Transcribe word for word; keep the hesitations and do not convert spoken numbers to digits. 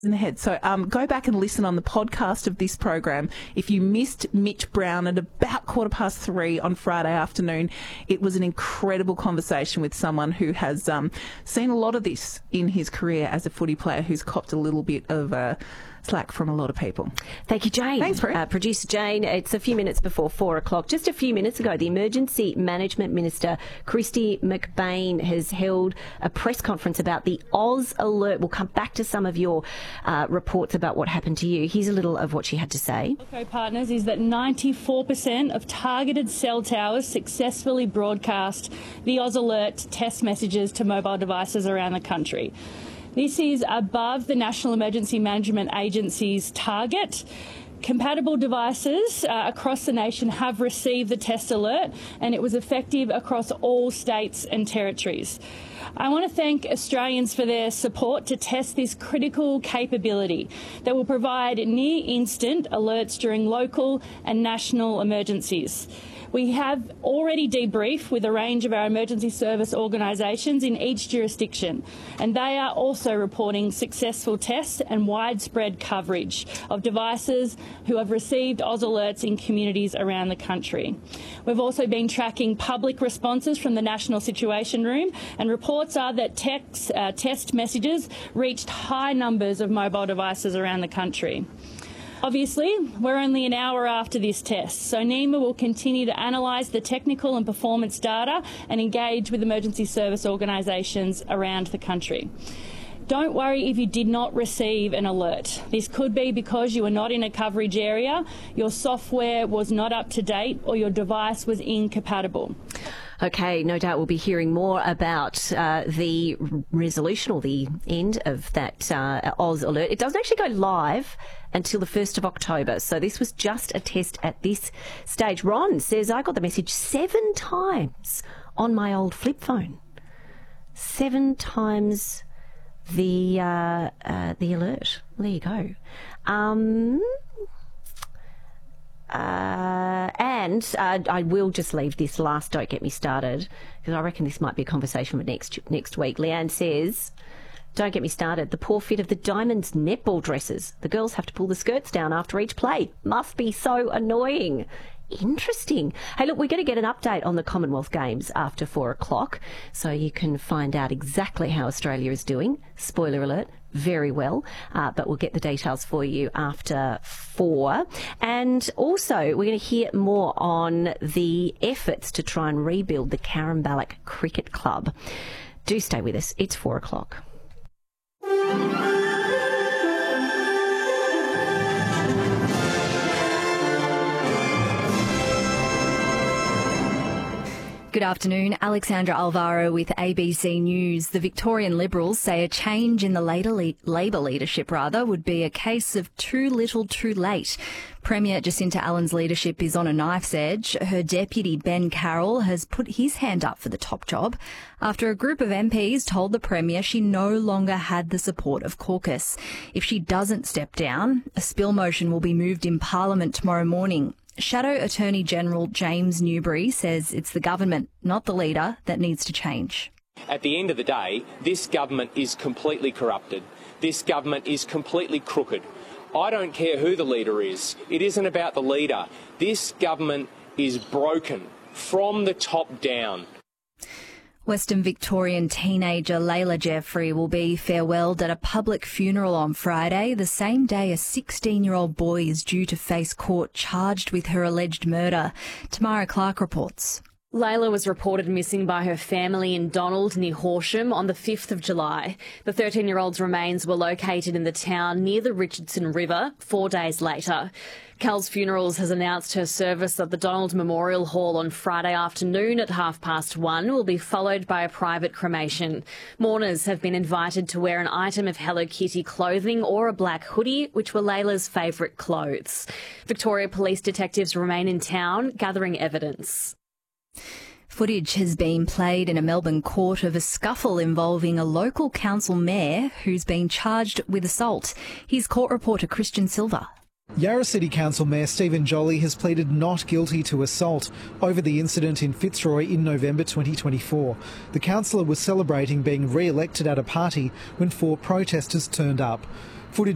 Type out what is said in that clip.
in the head. So um, go back and listen on the podcast of this program. If you missed Mitch Brown at about quarter past three on Friday afternoon, it was an incredible conversation with someone who has um, seen a lot of this in his career as a footy player, who's copped a little bit of a slack from a lot of people. Thank you, Jane. Thanks, Prue. Uh, Producer Jane. It's a few minutes before four o'clock. Just a few minutes ago, the Emergency Management Minister, Kristy McBain, has held a press conference about the Oz Alert. We'll come back to some of your uh, reports about what happened to you. Here's a little of what she had to say. Telco partners is that ninety-four percent of targeted cell towers successfully broadcast the Oz Alert test messages to mobile devices around the country. This is above the National Emergency Management Agency's target. Compatible devices uh, across the nation have received the test alert, and it was effective across all states and territories. I want to thank Australians for their support to test this critical capability that will provide near-instant alerts during local and national emergencies. We have already debriefed with a range of our emergency service organisations in each jurisdiction, and they are also reporting successful tests and widespread coverage of devices who have received Oz alerts in communities around the country. We've also been tracking public responses from the National Situation Room, and reports are that text, uh, test messages reached high numbers of mobile devices around the country. Obviously, we're only an hour after this test, so NEMA will continue to analyse the technical and performance data and engage with emergency service organisations around the country. Don't worry if you did not receive an alert. This could be because you were not in a coverage area, your software was not up to date, or your device was incompatible. Okay, no doubt we'll be hearing more about uh, the resolution or the end of that uh, Oz Alert. It doesn't actually go live until the first of October, so this was just a test at this stage. Ron says, I got the message seven times on my old flip phone. Seven times the uh, uh, the alert. Well, there you go. Um... Uh, and uh, I will just leave this last, don't get me started, because I reckon this might be a conversation for next next week. Leanne says, don't get me started, the poor fit of the Diamonds netball dresses. The girls have to pull the skirts down after each play. Must be so annoying. Interesting. Hey, look, we're going to get an update on the Commonwealth Games after four o'clock, so you can find out exactly how Australia is doing. Spoiler alert, very well, uh, but we'll get the details for you after four. And also, we're going to hear more on the efforts to try and rebuild the Caramballoch Cricket Club. Do stay with us. It's four o'clock. Good afternoon. Alexandra Alvaro with A B C News. The Victorian Liberals say a change in the le- Labor leadership rather would be a case of too little too late. Premier Jacinta Allen's leadership is on a knife's edge. Her deputy Ben Carroll has put his hand up for the top job after a group of M Ps told the Premier she no longer had the support of caucus. If she doesn't step down, a spill motion will be moved in Parliament tomorrow morning. Shadow Attorney General James Newbury says it's the government, not the leader, that needs to change. At the end of the day, this government is completely corrupted. This government is completely crooked. I don't care who the leader is. It isn't about the leader. This government is broken from the top down. Western Victorian teenager Layla Jeffrey will be farewelled at a public funeral on Friday, the same day a sixteen-year-old boy is due to face court charged with her alleged murder. Tamara Clark reports. Layla was reported missing by her family in Donald near Horsham on the fifth of July. The thirteen-year-old's remains were located in the town near the Richardson River four days later. Cal's Funerals has announced her service at the Donald Memorial Hall on Friday afternoon at half past one will be followed by a private cremation. Mourners have been invited to wear an item of Hello Kitty clothing or a black hoodie, which were Layla's favourite clothes. Victoria Police detectives remain in town gathering evidence. Footage has been played in a Melbourne court of a scuffle involving a local council mayor who's been charged with assault. Here's court reporter Christian Silva. Yarra City Council Mayor Stephen Jolly has pleaded not guilty to assault over the incident in Fitzroy in November twenty twenty-four. The councillor was celebrating being re-elected at a party when four protesters turned up.